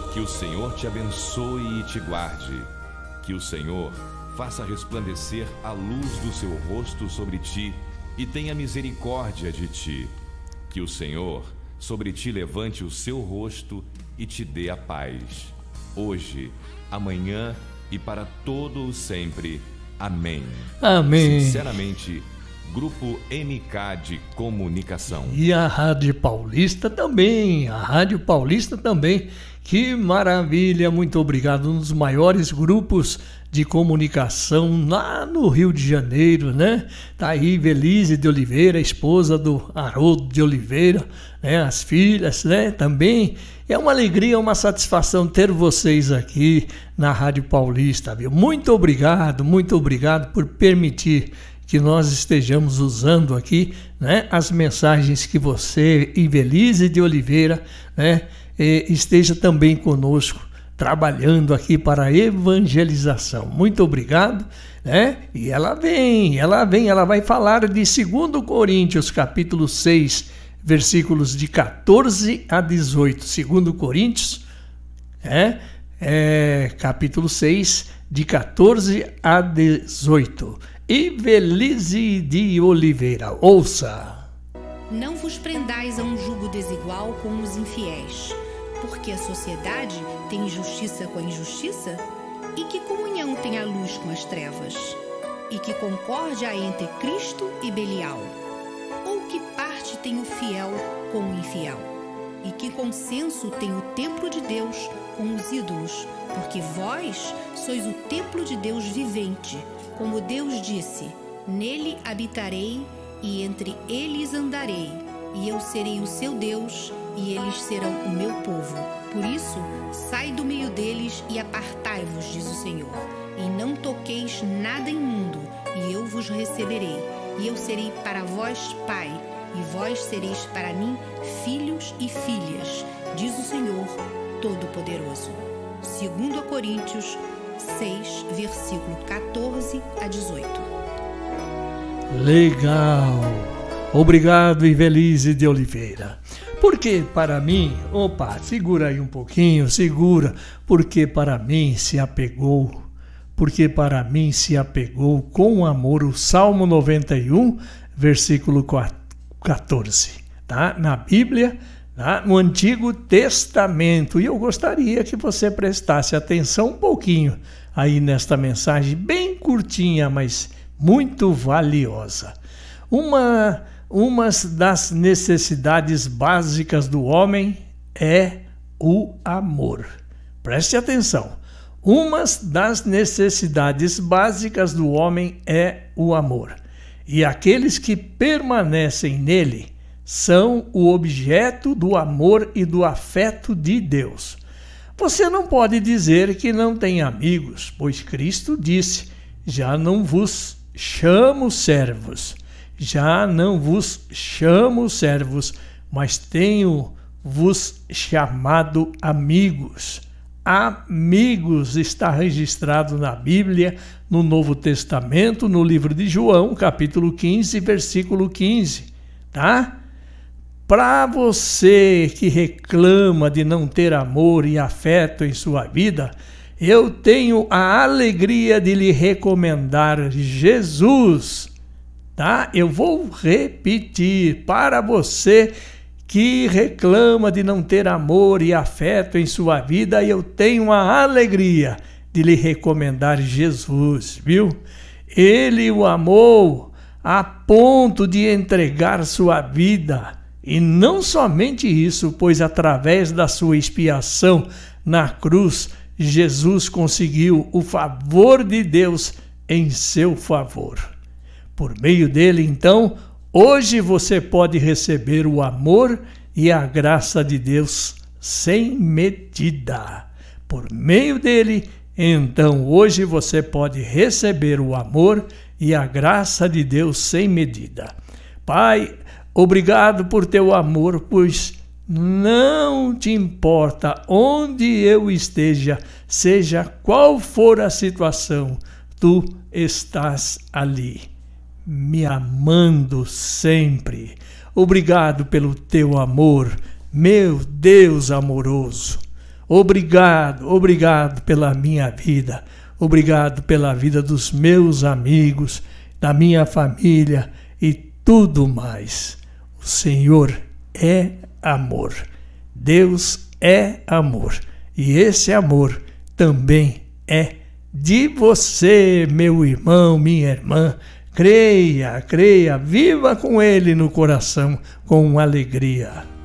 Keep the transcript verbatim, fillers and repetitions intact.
Que o Senhor te abençoe e te guarde. Que o Senhor faça resplandecer a luz do seu rosto sobre ti e tenha misericórdia de ti. Que o Senhor sobre ti levante o seu rosto e te dê a paz. Hoje, amanhã e para todo o sempre. Amém. Amém. Sinceramente, Grupo M K de Comunicação. E a Rádio Paulista também, a Rádio Paulista também. Que maravilha, muito obrigado. Um dos maiores grupos de comunicação lá no Rio de Janeiro, né? Tá aí Velise de Oliveira, esposa do Haroldo de Oliveira, né? As filhas, né? Também é uma alegria, uma satisfação ter vocês aqui na Rádio Paulista, viu? Muito obrigado, muito obrigado por permitir que nós estejamos usando aqui, né? As mensagens que você e Velise de Oliveira, né? Esteja também conosco, trabalhando aqui para a evangelização. Muito obrigado, né? E ela vem, ela vem, ela vai falar de segundo Coríntios, capítulo seis, versículos de quatorze a dezoito. segundo Coríntios, é, é, capítulo seis, de quatorze a dezoito. E Velise de Oliveira, ouça. Não vos prendais a um jugo desigual com os infiéis. Porque a sociedade tem injustiça com a injustiça? E que comunhão tem a luz com as trevas? E que concórdia há entre Cristo e Belial? Ou que parte tem o fiel com o infiel? E que consenso tem o templo de Deus com os ídolos? Porque vós sois o templo de Deus vivente. Como Deus disse, nele habitarei e entre eles andarei. E eu serei o seu Deus, e eles serão o meu povo. Por isso, sai do meio deles e apartai-vos, diz o Senhor. E não toqueis nada imundo, e eu vos receberei. E eu serei para vós pai, e vós sereis para mim filhos e filhas, diz o Senhor Todo-Poderoso. segundo Coríntios seis, versículo quatorze a dezoito. Legal! Obrigado, Velise de Oliveira. Porque para mim, opa, segura aí um pouquinho, segura, porque para mim se apegou, porque para mim se apegou com amor o Salmo noventa e um, versículo quatorze, tá? Na Bíblia, tá? No Antigo Testamento. E eu gostaria que você prestasse atenção um pouquinho aí nesta mensagem, bem curtinha, mas muito valiosa. Uma... Uma das necessidades básicas do homem é o amor. Preste atenção. Uma das necessidades básicas do homem é o amor. E aqueles que permanecem nele são o objeto do amor e do afeto de Deus. Você não pode dizer que não tem amigos, pois Cristo disse: já não vos chamo servos. Já não vos chamo servos, mas tenho-vos chamado amigos. Amigos está registrado na Bíblia, no Novo Testamento, no livro de João, capítulo quinze, versículo quinze, tá? Para você que reclama de não ter amor e afeto em sua vida, eu tenho a alegria de lhe recomendar Jesus. Tá? Eu vou repetir para você que reclama de não ter amor e afeto em sua vida, eu tenho a alegria de lhe recomendar Jesus, viu? Ele o amou a ponto de entregar sua vida. E não somente isso, pois através da sua expiação na cruz, Jesus conseguiu o favor de Deus em seu favor. Por meio dele, então, hoje você pode receber o amor e a graça de Deus sem medida. Por meio dele, então, hoje você pode receber o amor e a graça de Deus sem medida. Pai, obrigado por teu amor, pois não te importa onde eu esteja, seja qual for a situação, tu estás ali, me amando sempre. Obrigado pelo teu amor, meu Deus amoroso. Obrigado, obrigado pela minha vida. Obrigado pela vida dos meus amigos, da minha família e tudo mais. O Senhor é amor. Deus é amor. E esse amor também é de você, meu irmão, minha irmã. Creia, creia, viva com ele no coração com alegria.